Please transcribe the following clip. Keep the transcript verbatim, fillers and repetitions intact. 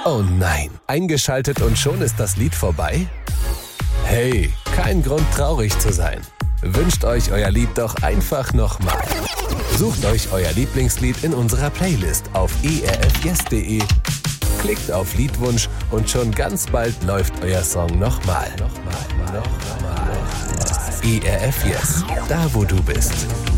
Oh nein, eingeschaltet und schon ist das Lied vorbei? Hey, kein Grund traurig zu sein. Wünscht euch euer Lied doch einfach nochmal. Sucht euch euer Lieblingslied in unserer Playlist auf e r f yes punkt d e. Klickt auf Liedwunsch und schon ganz bald läuft euer Song nochmal. Nochmal, nochmal. E R F Yes, da wo du bist.